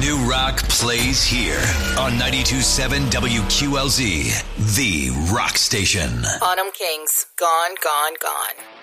New rock plays here on 92.7 WQLZ, the rock station. Autumn Kings, Gone, Gone, Gone.